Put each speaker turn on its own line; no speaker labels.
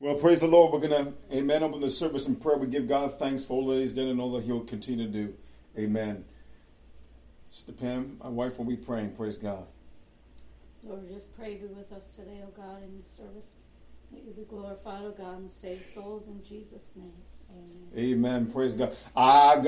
Well, praise the Lord. We're going to, amen, open the service in prayer. We give God thanks for all that he's done and all that he'll continue to do. Amen. Sister Pam, my wife, will be praying. Praise God.
Lord, just pray be with us today, O God, in your service. That you be glorified, O God, and save souls in Jesus' name. Amen.
Amen. Praise God.